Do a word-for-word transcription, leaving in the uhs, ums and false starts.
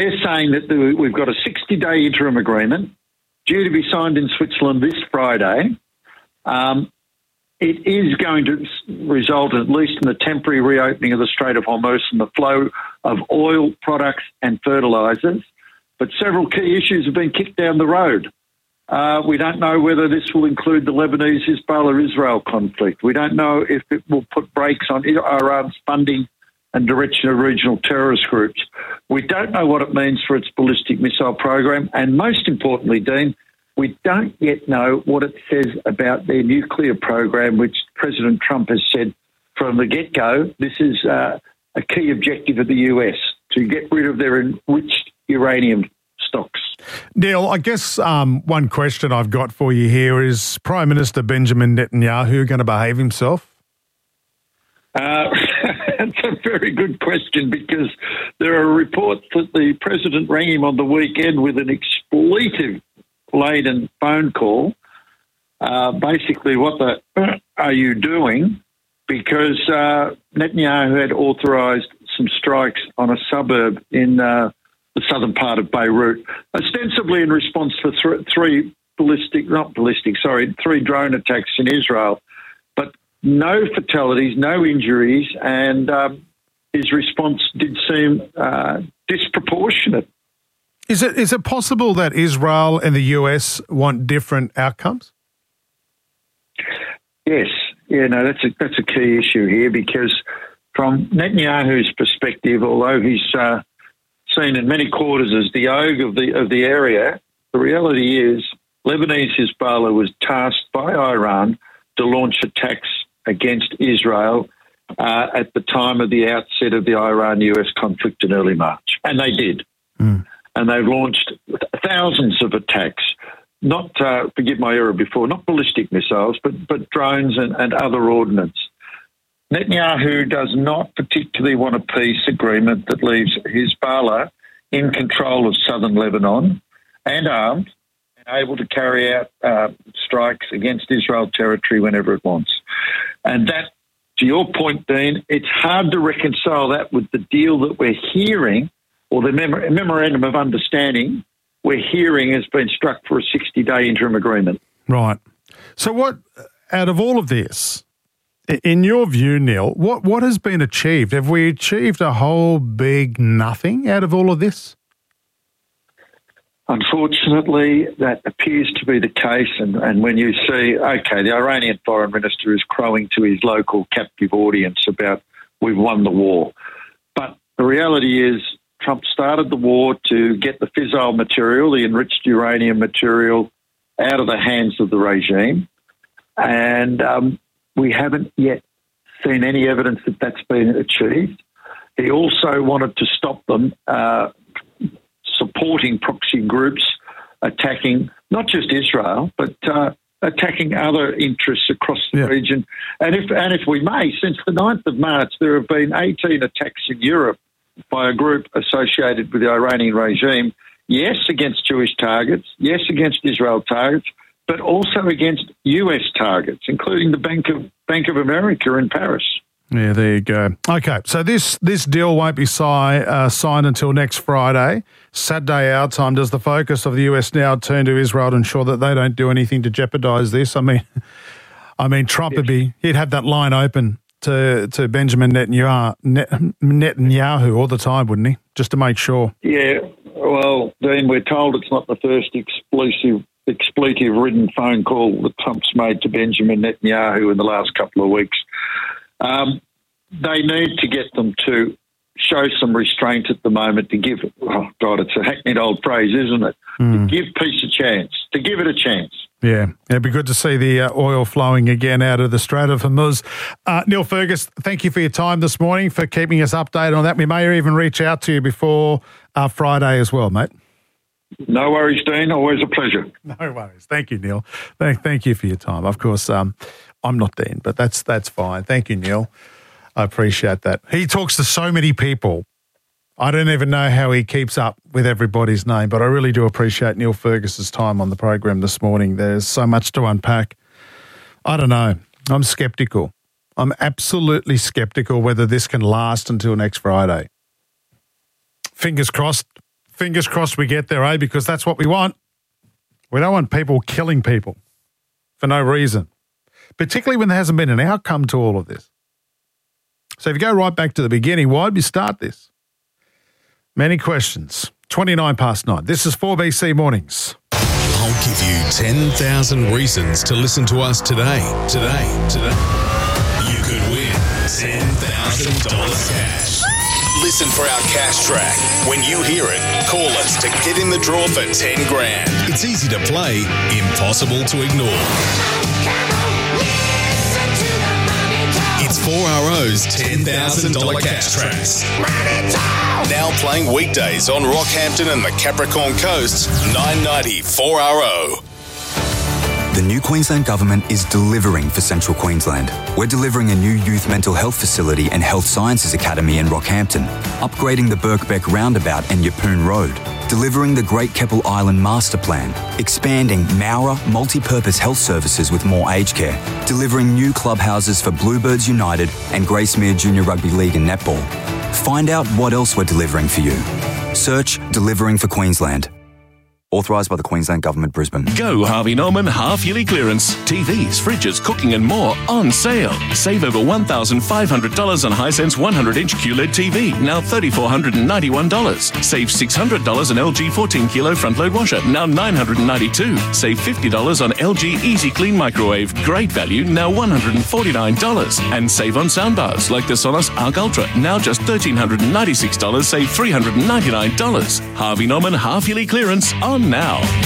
they're saying that the, we've got a sixty-day interim agreement due to be signed in Switzerland this Friday. Um, it is going to result, at least in the temporary reopening of the Strait of Hormuz and the flow of oil products and fertilisers. But several key issues have been kicked down the road. Uh, we don't know whether this will include the Lebanese-Hezbollah-Israel conflict. We don't know if it will put brakes on Iran's funding and direction of regional terrorist groups. We don't know what it means for its ballistic missile program. And most importantly, Dean, we don't yet know what it says about their nuclear program, which President Trump has said from the get-go, this is uh, a key objective of the U S, to get rid of their enriched uranium stocks. Neil, I guess um, one question I've got for you here is Prime Minister Benjamin Netanyahu going to behave himself? Uh, that's a very good question, because there are reports that the president rang him on the weekend with an expletive-laden phone call. Uh, basically, what the uh, are you doing? Because uh, Netanyahu had authorised some strikes on a suburb in uh, the southern part of Beirut, ostensibly in response to th- three ballistic, not ballistic, sorry, three drone attacks in Israel. But no fatalities, no injuries, and um, his response did seem uh, disproportionate. Is it is it possible that Israel and the U S want different outcomes? Yes, yeah, no, that's a that's a key issue here, because from Netanyahu's perspective, although he's uh, seen in many quarters as the ogre of the of the area, the reality is Lebanese Hezbollah was tasked by Iran to launch attacks against Israel uh, at the time of the outset of the Iran-U S conflict in early March. And they did. Mm. And they've launched thousands of attacks, not, uh, forgive my error before, not ballistic missiles, but, but drones and, and other ordnance. Netanyahu does not particularly want a peace agreement that leaves Hezbollah in control of southern Lebanon and armed, able to carry out uh, strikes against Israel territory whenever it wants. And that, to your point, Dean, it's hard to reconcile that with the deal that we're hearing, or the mem- memorandum of understanding we're hearing has been struck for a sixty-day interim agreement. Right. So what, out of all of this, in your view, Neil, what, what has been achieved? Have we achieved a whole big nothing out of all of this? Unfortunately, that appears to be the case. And, and when you see, OK, the Iranian foreign minister is crowing to his local captive audience about we've won the war. But the reality is Trump started the war to get the fissile material, the enriched uranium material, out of the hands of the regime. And um, we haven't yet seen any evidence that that's been achieved. He also wanted to stop them uh, supporting proxy groups attacking not just Israel, but uh, attacking other interests across the yeah. region. And if and if we may, since the ninth of March, there have been eighteen attacks in Europe by a group associated with the Iranian regime, yes, against Jewish targets, yes, against Israel targets, but also against U S targets, including the Bank of Bank of America in Paris. Yeah, there you go. Okay, so this this deal won't be si- uh, signed until next Friday. Saturday our time. Does the focus of the U S now turn to Israel to ensure that they don't do anything to jeopardise this? I mean, I mean, Trump yes. would be he'd have that line open to to Benjamin Netanyahu, Netanyahu all the time, wouldn't he? Just to make sure. Yeah. Well, Dean, we're told it's not the first explosive, expletive-ridden phone call that Trump's made to Benjamin Netanyahu in the last couple of weeks. Um, they need to get them to show some restraint at the moment, to give, oh God, it's a hackneyed old phrase, isn't it? Mm. To give peace a chance, to give it a chance. Yeah, it'd be good to see the uh, oil flowing again out of the Strait of Hormuz. Uh, Neil Fergus, thank you for your time this morning, for keeping us updated on that. We may even reach out to you before uh, Friday as well, mate. No worries, Dean. Always a pleasure. No worries. Thank you, Neil. Thank, thank you for your time. Of course, um, I'm not Dean, but that's that's fine. Thank you, Neil. I appreciate that. He talks to so many people. I don't even know how he keeps up with everybody's name, but I really do appreciate Neil Fergus's time on the program this morning. There's so much to unpack. I don't know. I'm sceptical. I'm absolutely sceptical whether this can last until next Friday. Fingers crossed. fingers crossed we get there, eh? Because that's what we want. We don't want people killing people for no reason, particularly when there hasn't been an outcome to all of this. So if you go right back to the beginning, why did we start this? Many questions. twenty-nine past nine. This is four B C Mornings. I'll give you ten thousand reasons to listen to us today. Today. Today. You could win ten thousand dollars cash. Listen for our cash track. When you hear it, call us to get in the draw for ten grand. It's easy to play, impossible to ignore. It's four R O's ten thousand dollars cash tracks. Now playing weekdays on Rockhampton and the Capricorn Coast, nine ninety four R O. The new Queensland Government is delivering for Central Queensland. We're delivering a new youth mental health facility and health sciences academy in Rockhampton, upgrading the Birkbeck Roundabout and Yeppoon Road, delivering the Great Keppel Island Master Plan, expanding Maurer multi-purpose health services with more aged care, delivering new clubhouses for Bluebirds United and Gracemere Junior Rugby League and Netball. Find out what else we're delivering for you. Search Delivering for Queensland. Authorised by the Queensland Government, Brisbane. Go Harvey Norman half-yearly clearance. T Vs, fridges, cooking and more on sale. Save over one thousand five hundred dollars on Hisense one hundred inch Q L E D T V, now three thousand four hundred ninety-one dollars. Save six hundred dollars on L G fourteen kilo front-load washer, now nine hundred ninety-two dollars. Save fifty dollars on L G Easy Clean microwave, great value, now one hundred forty-nine dollars. And save on soundbars like the Sonos Arc Ultra, now just one thousand three hundred ninety-six dollars, save three hundred ninety-nine dollars. Harvey Norman half-yearly clearance on now.